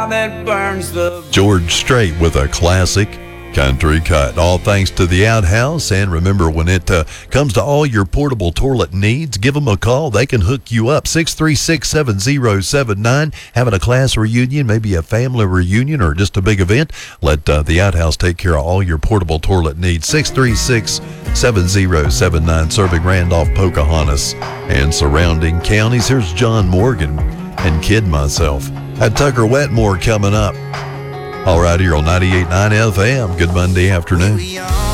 fire that burns the... George Strait with a classic country cut. All thanks to the Outhouse. And remember, when it comes to all your portable toilet needs, give them a call. They can hook you up. 636-7079. Having a class reunion, maybe a family reunion, or just a big event, let the Outhouse take care of all your portable toilet needs. 636-7079. Serving Randolph, Pocahontas, and surrounding counties. Here's John Morgan and Kid Myself. Had Tucker Wetmore coming up. All right, here on 98.9 FM. Good Monday afternoon.